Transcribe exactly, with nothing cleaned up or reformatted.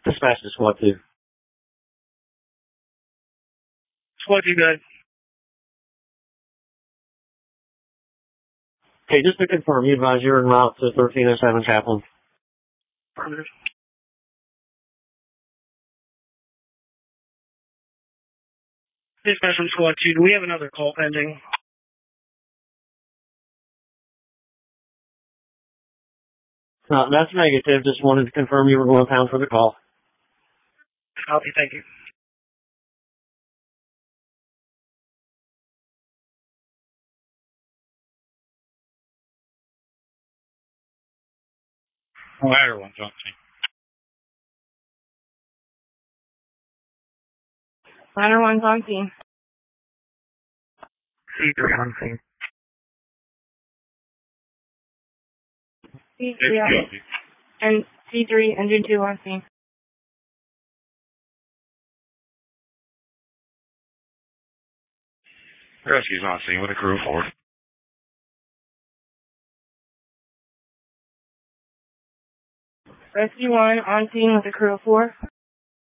Dispatch to squad two. Squad two, good. Okay, just to confirm, you advise you're en route to thirteen oh seven Chaplain. Affirmative. Dispatch from squad two, do we have another call pending? No, that's negative. Just wanted to confirm you were going to pound for the call. Copy, thank you. Ladder one's on scene. Ladder one's on scene. C three on scene. C three on, and C three, engine two on scene. Rescue's on scene with a crew of four. Rescue one on scene with a crew of four.